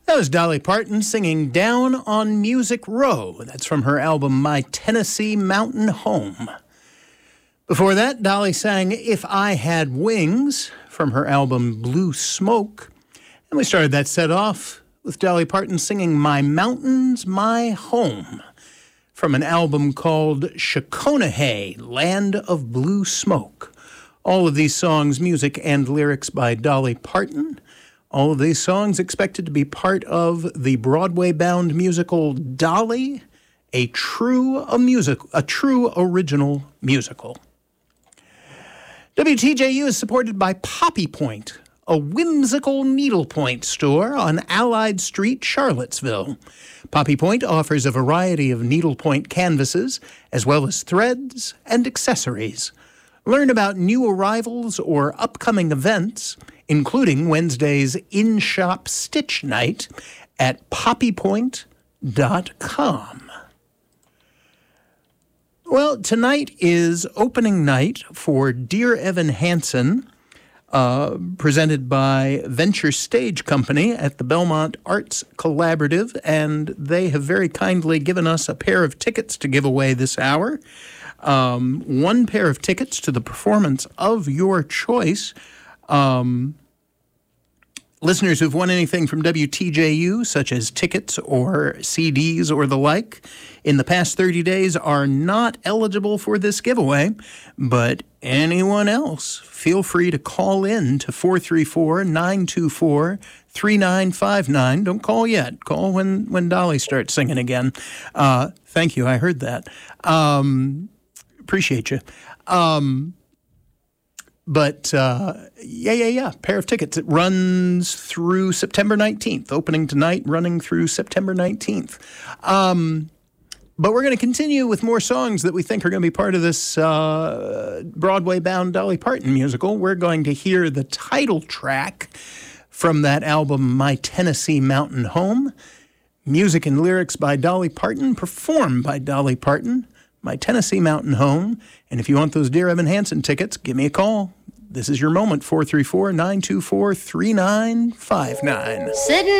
That was Dolly Parton singing Down on Music Row. That's from her album My Tennessee Mountain Home. Before that, Dolly sang If I Had Wings from her album Blue Smoke. And we started that set off with Dolly Parton singing My Mountains, My Home from an album called Shakonahay, Land of Blue Smoke. All of these songs, music and lyrics by Dolly Parton. All of these songs expected to be part of the Broadway-bound musical Dolly, a true original musical. WTJU is supported by Poppy Point, a whimsical needlepoint store on Allied Street, Charlottesville. Poppy Point offers a variety of needlepoint canvases, as well as threads and accessories. Learn about new arrivals or upcoming events, including Wednesday's in-shop stitch night at poppypoint.com. Well, tonight is opening night for Dear Evan Hansen, presented by Venture Stage Company at the Belmont Arts Collaborative, and they have very kindly given us a pair of tickets to give away this hour. One pair of tickets to the performance of your choice. Listeners who've won anything from WTJU, such as tickets or CDs or the like, in the past 30 days are not eligible for this giveaway. But anyone else, feel free to call in to 434-924-3959. Don't call yet. Call when Dolly starts singing again. Thank you. I heard that. Appreciate you. But, pair of tickets. It runs through September 19th, opening tonight, running through September 19th. But we're going to continue with more songs that we think are going to be part of this Broadway-bound Dolly Parton musical. We're going to hear the title track from that album, My Tennessee Mountain Home. Music and lyrics by Dolly Parton, performed by Dolly Parton. My Tennessee Mountain Home. And if you want those Dear Evan Hansen tickets, give me a call. This is your moment, 434-924-3959.